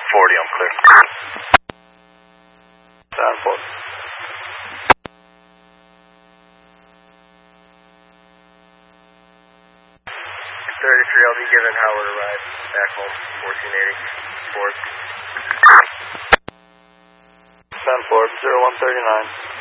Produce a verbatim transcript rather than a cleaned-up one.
forty, I'm clear. Sound Ford. thirty-three, I'll be giving Howard a ride back home, fourteen eighty. Ford. Sound Ford, zero one thirty-nine.